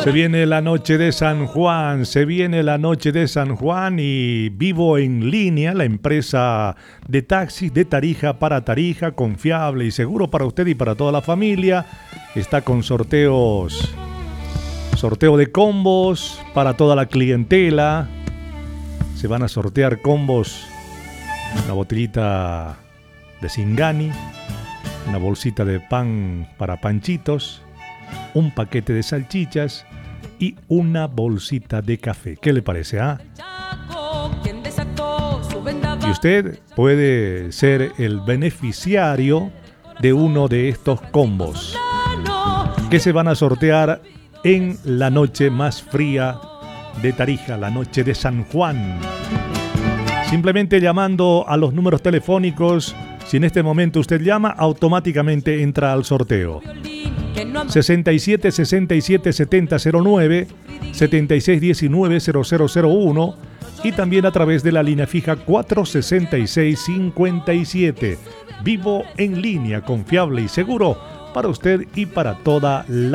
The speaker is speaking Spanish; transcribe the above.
Se viene la noche de San Juan, se viene la noche de San Juan y Vivo en Línea, la empresa de taxis de Tarija para Tarija, confiable y seguro para usted y para toda la familia. Está con sorteos, sorteo de combos para toda la clientela. Se van a sortear combos, una botellita de Singani, una bolsita de pan para panchitos, un paquete de salchichas y una bolsita de café. ¿Qué le parece, Y usted puede ser el beneficiario de uno de estos combos que se van a sortear en la noche más fría de Tarija, la noche de San Juan. Simplemente llamando a los números telefónicos. Si en este momento usted llama, automáticamente entra al sorteo. 67 67 70 09, 76 19 0001 y también a través de la línea fija 466 57. Vivo en Línea, confiable y seguro para usted y para toda la